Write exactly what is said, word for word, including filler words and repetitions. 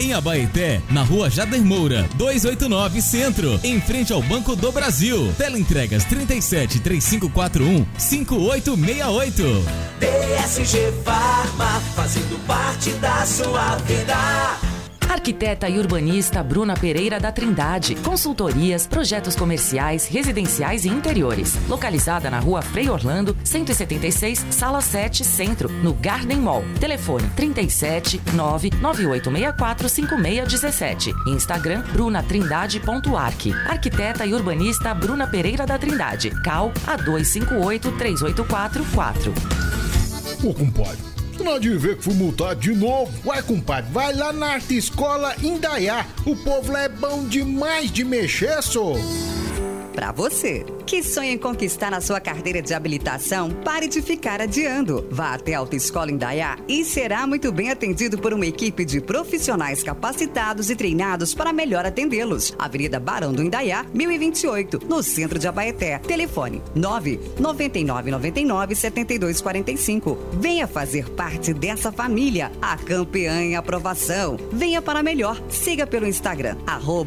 Em Abaeté, na rua Jader Moura, duzentos e oitenta e nove Centro, em frente ao Banco do Brasil. Teleentregas trinta e sete, três cinco quatro um, cinco oito seis oito. D S G Farma, fazendo parte da sua vida. Arquiteta e urbanista Bruna Pereira da Trindade. Consultorias, projetos comerciais, residenciais e interiores. Localizada na rua Frei Orlando, cento e setenta e seis, Sala sete, Centro, no Garden Mall. Telefone trinta e sete, nove nove oito seis quatro cinco seis um sete. Instagram brunatrindade.arq. Arquiteta e urbanista Bruna Pereira da Trindade. Cal A dois cinco oito, três oito quatro quatro. Ô, compadre, tu não há de ver que fui multado de novo? Ué, compadre, vai lá na Arte Escola Indaiá. O povo lá é bom demais de mexer, só. Pra você que sonha em conquistar a sua carteira de habilitação, pare de ficar adiando. Vá até a Autoescola Indaiá e será muito bem atendido por uma equipe de profissionais capacitados e treinados para melhor atendê-los. Avenida Barão do Indaiá, mil e vinte e oito, no centro de Abaeté. Telefone nove nove nove nove nove sete dois quatro cinco. Venha fazer parte dessa família, a campeã em aprovação. Venha para melhor. Siga pelo Instagram, arroba